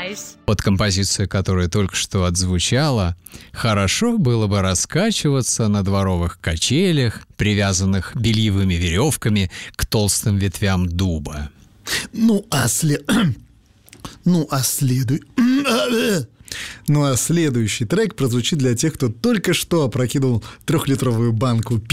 Под композицию, которая только что отзвучала, хорошо было бы раскачиваться на дворовых качелях, привязанных бельевыми веревками к толстым ветвям дуба. Ну а следующий трек прозвучит для тех, кто только что опрокинул 3-литровую банку